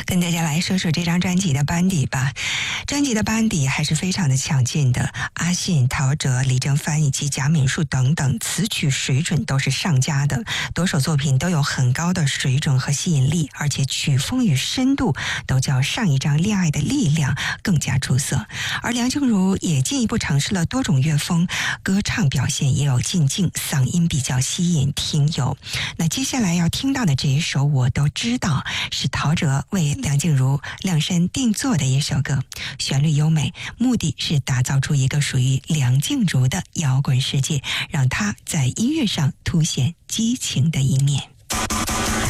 跟大家来说说这张专辑的班底吧。专辑的班底还是非常的强劲的，阿信、陶喆、李正帆以及贾敏树等等，词曲水准都是上佳的，多首作品都有很高的水准和吸引力，而且曲风与深度都较上一张《恋爱的力量》更加出色。而梁静茹也进一步尝试了多种乐风，歌唱表现也有进境，嗓音比较吸引听友。那接下来要听到的这一首我都知道，是陶喆为梁静茹量身定做的一首歌，旋律优美，目的是打造出一个属于梁静茹的摇滚世界，让她在音乐上凸显激情的一面。